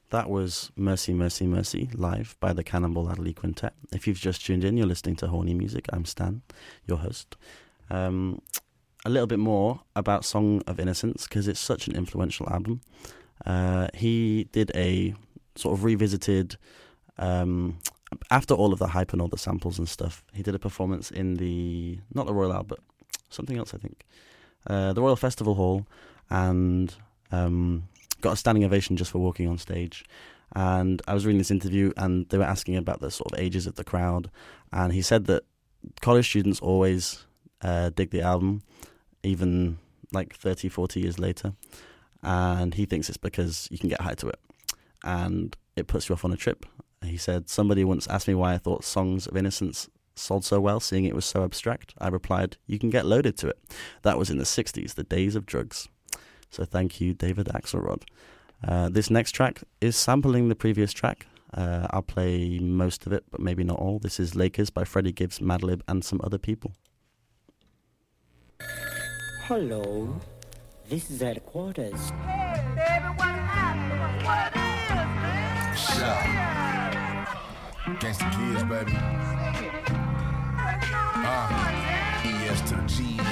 That was Mercy, Mercy, Mercy, live by the Cannonball Adderley Quintet. If you've just tuned in, you're listening to Horny Music. I'm Stan, your host. A little bit more about Song of Innocence, because it's such an influential album. He did a sort of revisited, after all of the hype and all the samples and stuff, he did a performance in not the Royal Albert, something else I think, the Royal Festival Hall, and got a standing ovation just for walking on stage. And I was reading this interview and they were asking about the sort of ages of the crowd, and he said that college students always dig the album, even like 30, 40 years later, and he thinks it's because you can get high to it and it puts you off on a trip. He said, somebody once asked me why I thought Songs of Innocence sold so well, seeing it was so abstract. I replied, you can get loaded to it. That was in the 60s, the days of drugs. So thank you, David Axelrod. This next track is sampling the previous track. I'll play most of it, but maybe not all. This is Lakers by Freddie Gibbs, Madlib, and some other people. Hello, this is headquarters. Hey, baby, what happened? What is, man? Shut. Gangsta kids, baby. ES to the G.